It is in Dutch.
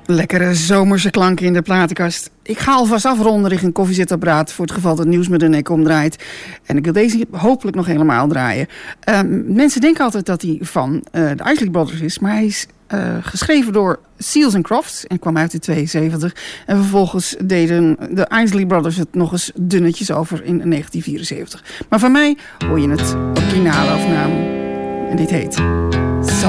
Lekkere zomerse klanken in de platenkast. Ik ga alvast afronden richting koffiezetapparaat voor het geval dat het nieuws met de nek omdraait. En ik wil deze hopelijk nog helemaal draaien. Mensen denken altijd dat hij van de Isley Brothers is, maar hij is geschreven door Seals & Crofts en kwam uit in 72. En vervolgens deden de Isley Brothers het nog eens dunnetjes over in 1974. Maar van mij hoor je het originale afname. En dit heet